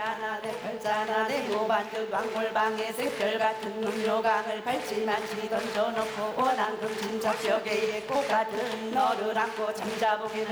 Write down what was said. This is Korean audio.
가나대 별자나대 무반주 광골방에 샛별 같은 음료강을 발치만치 던져놓고 원한금 진작벽에 꽃 같은 너를 안고 잠자보기는